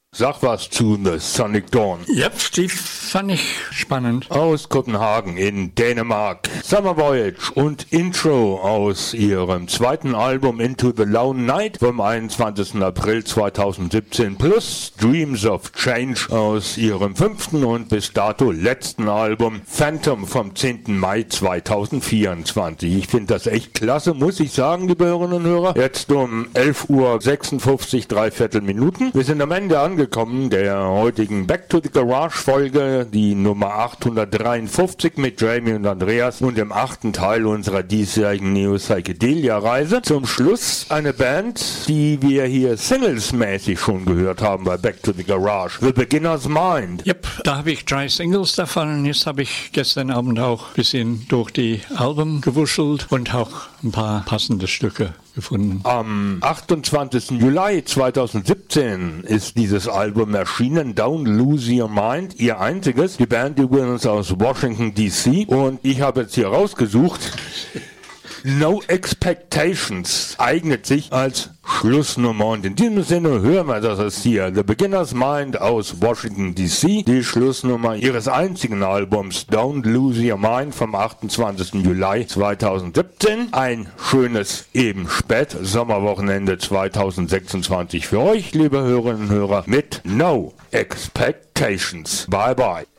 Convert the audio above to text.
Sag was zu The Sonic Dawn. Yep, die fand ich spannend. Aus Kopenhagen in Dänemark. Summer Voyage und Intro aus ihrem zweiten Album Into the Lone Night vom 21. April 2017 plus Dreams of Change aus ihrem fünften und bis dato letzten Album Phantom vom 10. Mai 2024. Ich finde das echt klasse, muss ich sagen, liebe Hörerinnen und Hörer. Jetzt um 11:56 Uhr, 3/4 Minuten. Wir sind am Ende angekommen der heutigen Back to the Garage Folge, die Nummer 853 mit Jamie und Andreas und dem 8. Teil unserer diesjährigen Neo Psychedelia Reise. Zum Schluss eine Band, die wir hier singlesmäßig schon gehört haben bei Back to the Garage. The Beginner's Mind. Yep, da habe ich 3 Singles davon. Jetzt habe ich gestern Abend auch ein bisschen durch die Alben gewuschelt und auch ein paar passende Stücke gefunden. Am 28. Juli 2017 ist dieses Album erschienen, Don't Lose Your Mind, ihr einziges. Die Band übrigens aus Washington D.C. und ich habe jetzt hier rausgesucht, No Expectations eignet sich als Schlussnummer und in diesem Sinne hören wir das jetzt hier. The Beginner's Mind aus Washington D.C., die Schlussnummer ihres einzigen Albums Don't Lose Your Mind vom 28. Juli 2017. Ein schönes eben spät Sommerwochenende 2026 für euch, liebe Hörerinnen und Hörer, mit No Expectations. Bye bye.